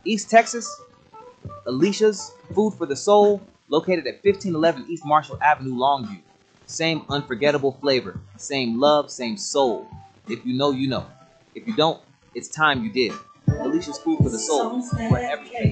East Texas, Alicia's Food for the Soul, located at 1511 East Marshall Avenue, Longview. Same unforgettable flavor, same love, same soul. If you know, you know. If you don't, it's time you did. Alicia's Food for the Soul, wherever you may